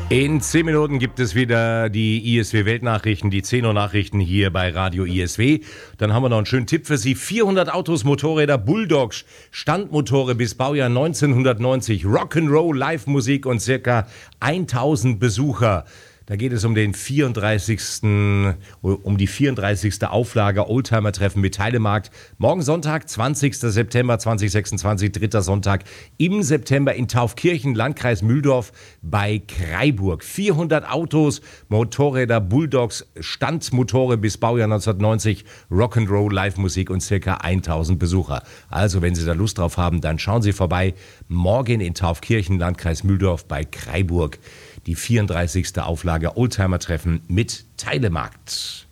In 10 Minuten gibt es wieder die ISW-Weltnachrichten, die 10 Uhr Nachrichten hier bei Radio ISW. Dann haben wir noch einen schönen Tipp für Sie. 400 Autos, Motorräder, Bulldogs, Standmotore bis Baujahr 1990, Rock'n'Roll, Live-Musik und circa 1000 Besucher. Da geht es um die 34. Auflage Oldtimer-Treffen mit Teilemarkt. Morgen Sonntag, 20. September 2026, dritter Sonntag im September in Taufkirchen, Landkreis Mühldorf bei Kraiburg. 400 Autos, Motorräder, Bulldogs, Standmotore bis Baujahr 1990, Rock'n'Roll, Live-Musik und circa 1000 Besucher. Also, wenn Sie da Lust drauf haben, dann schauen Sie vorbei. Morgen in Taufkirchen, Landkreis Mühldorf bei Kraiburg. Die 34. Auflage Oldtimer-Treffen mit Teilemarkt.